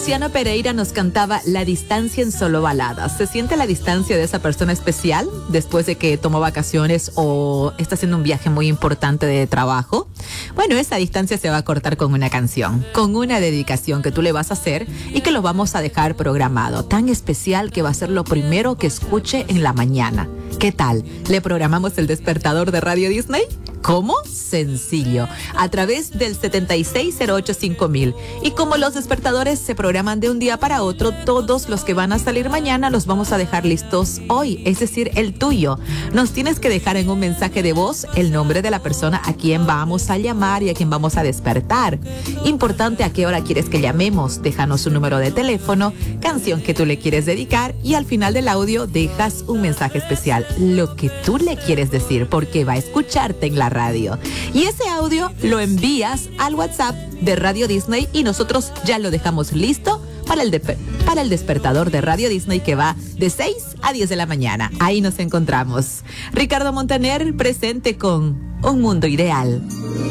Luciano Pereira nos cantaba La distancia en solo baladas. ¿Se siente la distancia de esa persona especial después de que tomó vacaciones o está haciendo un viaje muy importante de trabajo? Bueno, esa distancia se va a cortar con una canción, con una dedicación que tú le vas a hacer y que lo vamos a dejar programado. Tan especial que va a ser lo primero que escuche en la mañana. ¿Qué tal? ¿Le programamos el despertador de Radio Disney? ¿Cómo? Sencillo. A través del 76085000. Y como los despertadores se programan de un día para otro, todos los que van a salir mañana los vamos a dejar listos hoy, es decir, el tuyo. Nos tienes que dejar en un mensaje de voz el nombre de la persona a quien vamos a llamar y a quien vamos a despertar. Importante a qué hora quieres que llamemos. Déjanos un número de teléfono, canción que tú le quieres dedicar y al final del audio dejas un mensaje especial. Lo que tú le quieres decir porque va a escucharte en la radio. Y ese audio lo envías al WhatsApp de Radio Disney y nosotros ya lo dejamos listo para el despertador de Radio Disney que va de 6 a 10 de la mañana. Ahí nos encontramos. Ricardo Montaner presente con Un Mundo Ideal.